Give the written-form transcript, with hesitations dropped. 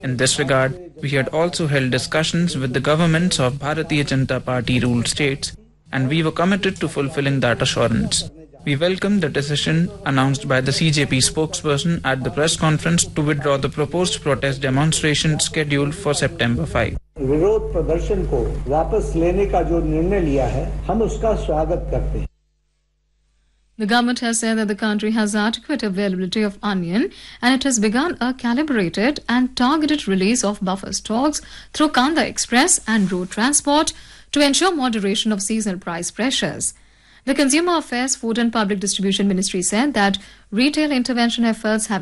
In this regard, we had also held discussions with the governments of Bharatiya Janata Party ruled states, and we were committed to fulfilling that assurance. We welcome the decision announced by the CJP spokesperson at the press conference to withdraw the proposed protest demonstration scheduled for September 5. विरोध प्रदर्शन को वापस लेने का जो निर्णय लिया है, हम उसका स्वागत करते हैं. The government has said that the country has adequate availability of onion and it has begun a calibrated and targeted release of buffer stocks through Kanda Express and road transport to ensure moderation of seasonal price pressures. The Consumer Affairs, Food and Public Distribution Ministry said that retail intervention efforts have